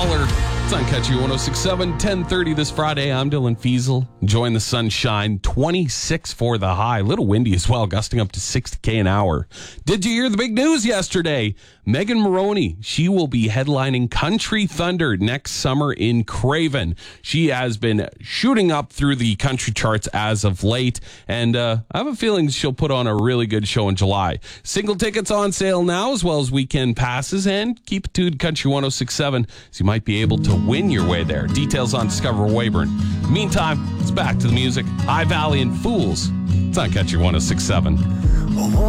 Caller. It's on Country 106.7, 10:30 this Friday. I'm Dylan Fiesel. Enjoying the sunshine. 26 for the high. A little windy as well, gusting up to 60 an hour. Did you hear the big news yesterday? Megan Moroney, she will be headlining Country Thunder next summer in Craven. She has been shooting up through the country charts as of late, and I have a feeling she'll put on a really good show in July. Single tickets on sale now, as well as weekend passes, and keep it tuned Country 106.7, so you might be able to win your way there. Details on Discover Weyburn. Meantime, it's back to the music. High Valley and Fools. It's on Country 106.7.